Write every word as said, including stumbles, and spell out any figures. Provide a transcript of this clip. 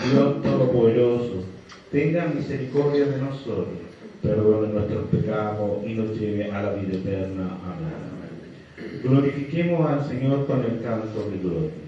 Dios Todopoderoso, tenga misericordia de nosotros, perdone nuestros pecados y nos lleve a la vida eterna. Amén. Glorifiquemos al Señor con el canto de gloria.